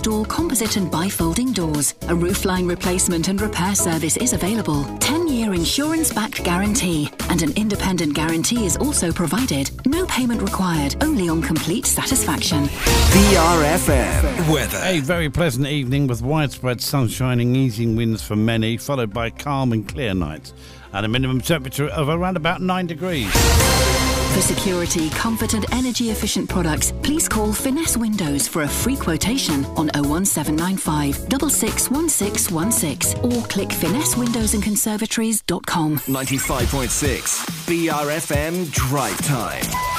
install composite and bifolding doors. A roofline replacement and repair service is available. 10-year insurance-backed guarantee, and an independent guarantee is also provided. No payment required, only on complete satisfaction. BRFM weather. A very pleasant evening with widespread sunshining, easing winds for many, followed by calm and clear nights, and a minimum temperature of around about 9 degrees. For security, comfort and energy-efficient products, please call Finesse Windows for a free quotation on 01795 661616 or click finessewindowsandconservatories.com. 95.6 BRFM Drive Time.